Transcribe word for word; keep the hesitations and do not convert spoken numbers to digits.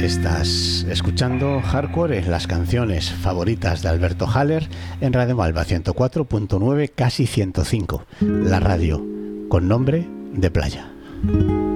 Estás escuchando Hardcore en las canciones favoritas de Alberto Haller en Radio Malva ciento cuatro punto nueve, casi ciento cinco, la radio con nombre de playa.